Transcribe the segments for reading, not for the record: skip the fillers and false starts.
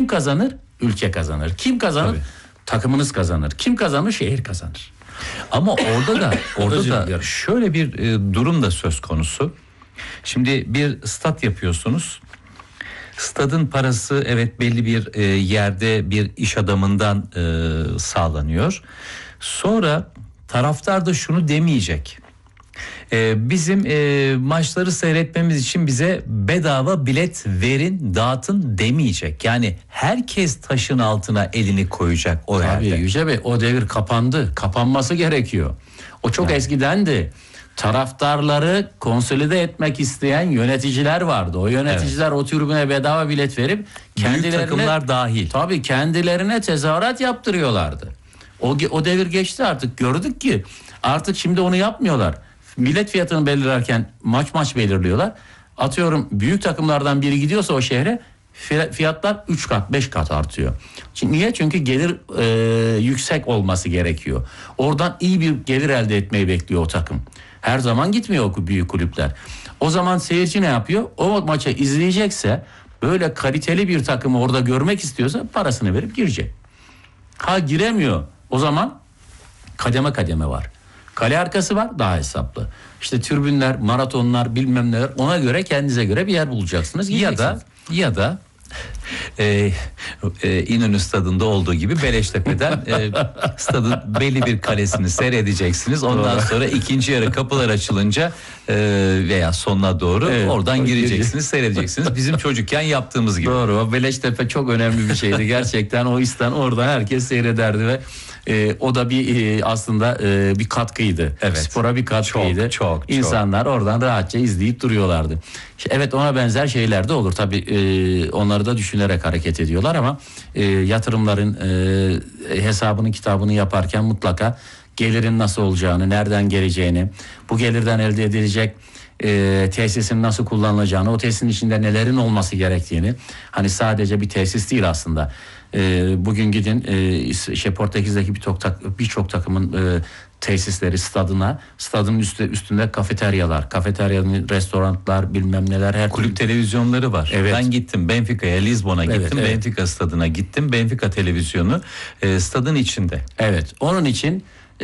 kazanır? Ülke kazanır. Kim kazanır? Tabii. Takımınız kazanır. Kim kazanır? Şehir kazanır. Ama orada da şöyle bir durum da söz konusu. Şimdi bir stat yapıyorsunuz. Stadın parası evet belli bir yerde bir iş adamından sağlanıyor. Sonra taraftar da şunu demeyecek. Bizim maçları seyretmemiz için bize bedava bilet verin, dağıtın demeyecek. Yani herkes taşın altına elini koyacak o Tabii yerde. Yüce Bey, o devir kapandı. Kapanması gerekiyor. O çok eskidendi. Taraftarları konsolide etmek isteyen yöneticiler vardı. O yöneticiler o tribüne bedava bilet verip Büyük takımlar dahil. Tabii kendilerine tezahürat yaptırıyorlardı. O devir geçti artık. Gördük ki artık şimdi onu yapmıyorlar. Bilet fiyatını belirlerken maç belirliyorlar. Atıyorum büyük takımlardan biri gidiyorsa o şehre fiyatlar 3 kat 5 kat artıyor. Niye? Çünkü gelir yüksek olması gerekiyor. Oradan iyi bir gelir elde etmeyi bekliyor o takım. Her zaman gitmiyor o büyük kulüpler. O zaman seyirci ne yapıyor? O maçı izleyecekse, böyle kaliteli bir takımı orada görmek istiyorsa parasını verip girecek. Giremiyor. O zaman kademe kademe var. Kale arkası var, daha hesaplı. İşte tribünler, maratonlar, bilmem neler, ona göre kendinize göre bir yer bulacaksınız. Ya da İnönü Stadı'nda olduğu gibi Beleştepe'den stadın belli bir kalesini seyredeceksiniz. Ondan sonra ikinci yarı kapılar açılınca veya sonuna doğru oradan gireceksiniz, seyredeceksiniz. Bizim çocukken yaptığımız gibi. Doğru. O Beleştepe çok önemli bir şeydi. Gerçekten o istan orada herkes seyrederdi ve o da bir aslında bir katkıydı. Evet. Spora bir katkıydı. Çok. İnsanlar oradan rahatça izleyip duruyorlardı. Evet, ona benzer şeyler de olur. Tabii onları da düşünerek hareket ediyorlar ama yatırımların hesabını kitabını yaparken mutlaka gelirin nasıl olacağını, nereden geleceğini, bu gelirden elde edilecek tesisin nasıl kullanılacağını, o tesisin içinde nelerin olması gerektiğini, hani sadece bir tesis değil aslında. Bugün gidin Portekiz'deki birçok takımın tesisleri stadın üstünde kafeteryanın restoranlar, bilmem neler, her kulüp televizyonları var. Evet. Ben gittim Benfica'ya, Lizbon'a gittim. Evet. Benfica stadına gittim. Benfica televizyonu stadın içinde. Evet. Onun için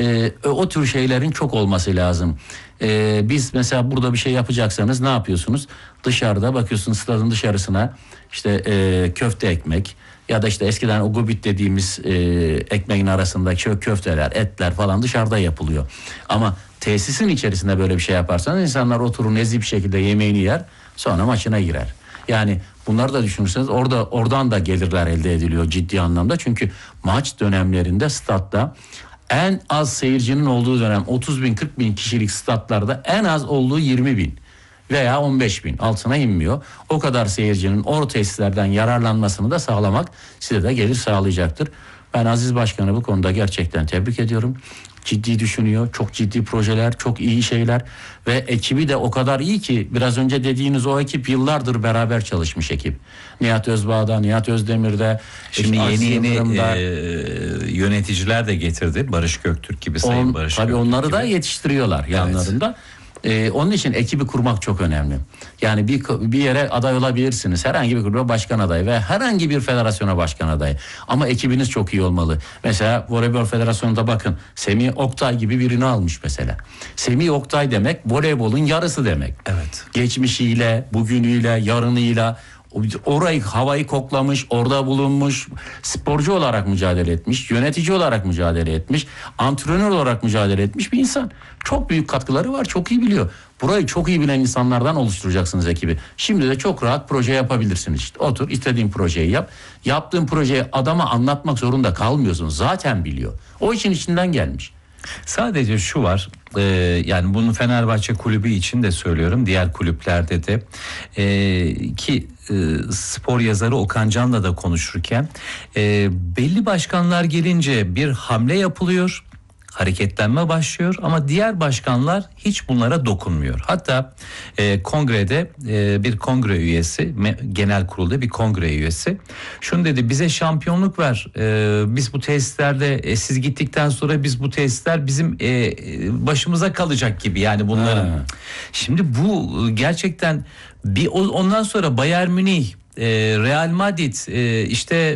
o tür şeylerin çok olması lazım. Biz mesela burada bir şey yapacaksanız ne yapıyorsunuz? Dışarıda bakıyorsunuz, stadın dışarısına işte köfte ekmek ya da işte eskiden o gubit dediğimiz ekmeğin arasındaki köfteler, etler falan dışarıda yapılıyor. Ama tesisin içerisinde böyle bir şey yaparsanız insanlar oturur nezih bir şekilde yemeğini yer, sonra maçına girer. Yani bunları da düşünürseniz oradan da gelirler elde ediliyor ciddi anlamda. Çünkü maç dönemlerinde statta en az seyircinin olduğu dönem 30 bin 40 bin kişilik statlarda en az olduğu 20 bin veya 15 bin, altına inmiyor. O kadar seyircinin o tesislerden yararlanmasını da sağlamak size de gelir sağlayacaktır. Ben Aziz Başkan'ı bu konuda gerçekten tebrik ediyorum. Ciddi düşünüyor, çok ciddi projeler, çok iyi şeyler ve ekibi de o kadar iyi ki biraz önce dediğiniz o ekip yıllardır beraber çalışmış ekip. Nihat Özbağ'da, Nihat Özdemir'de, şimdi yeni yöneticiler de getirdi. Barış Göktürk gibi, Sayın Barış tabii Göktürk onları gibi da yetiştiriyorlar yanlarında. Onun için ekibi kurmak çok önemli. Yani bir yere aday olabilirsiniz. Herhangi bir kulübe başkan adayı ve herhangi bir federasyona başkan adayı. Ama ekibiniz çok iyi olmalı. Mesela Voleybol Federasyonu'nda bakın, Semih Oktay gibi birini almış mesela. Semih Oktay demek voleybolun yarısı demek. Evet. Geçmişiyle, bugünüyle, yarınıyla orayı, havayı koklamış, orada bulunmuş, sporcu olarak mücadele etmiş, yönetici olarak mücadele etmiş, antrenör olarak mücadele etmiş bir insan. Çok büyük katkıları var, çok iyi biliyor. Burayı çok iyi bilen insanlardan oluşturacaksınız ekibi. Şimdi de çok rahat proje yapabilirsiniz. İşte otur, istediğin projeyi yap. Yaptığın projeyi adama anlatmak zorunda kalmıyorsun. Zaten biliyor. O işin içinden gelmiş. Sadece şu var, yani bunu Fenerbahçe kulübü için de söylüyorum, diğer kulüplerde de ki spor yazarı Okan Can'la da konuşurken belli başkanlar gelince bir hamle yapılıyor, hareketlenme başlıyor ama diğer başkanlar hiç bunlara dokunmuyor. Hatta kongrede bir kongre üyesi, genel kurulda bir kongre üyesi şunu dedi: bize şampiyonluk ver, biz bu tesislerde siz gittikten sonra biz bu tesisler bizim başımıza kalacak gibi, yani bunların. Şimdi bu gerçekten ondan sonra Bayern Münih, Real Madrid, işte